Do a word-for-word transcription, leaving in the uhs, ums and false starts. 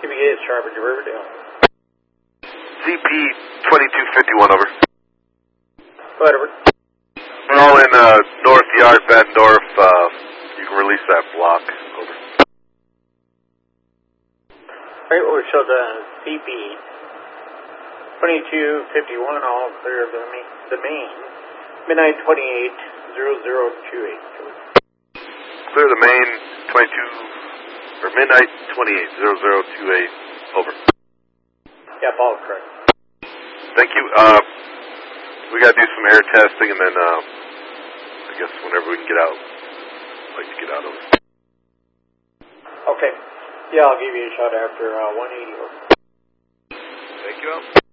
T B A is Sharpton to Riverdale. C P twenty-two fifty-one, over. Whatever. We're all in uh, North Yard, Vandorf. Uh, you can release that block, over. Right, we'll show the C P twenty-two fifty-one, all clear of the main, the main. Midnight twenty-eight zero zero two eight. Clear the main, twenty-two, or midnight twenty-eight zero zero two eight, over. Yep, all correct. Thank you. Uh, we got to do some air testing, and then uh, I guess whenever we can get out, I'd like to get out of it. Okay. Yeah, I'll give you a shot after uh, one eighty. Thank you, Al.